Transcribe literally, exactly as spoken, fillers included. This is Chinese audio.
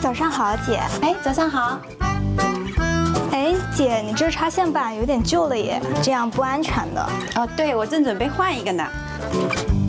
早上好，姐。 哎，早上好。 哎，姐，你这插线板有点旧了耶，这样不安全的。 哦，对，我正准备换一个呢。